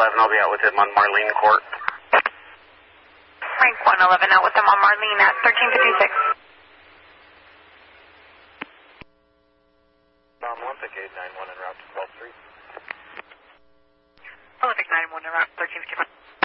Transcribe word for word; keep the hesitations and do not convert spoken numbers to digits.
eleven, I'll be out with him on Marlene Court. Frank one eleven out with him on Marlene at thirteen fifty-six. Um, Olympic eight nine one en route.